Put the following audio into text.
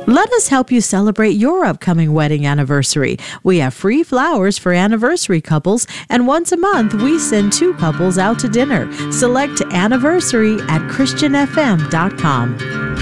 Let us help you celebrate your upcoming wedding anniversary. We have free flowers for anniversary couples, and once a month we send 2 couples out to dinner. Select anniversary at christianfm.com.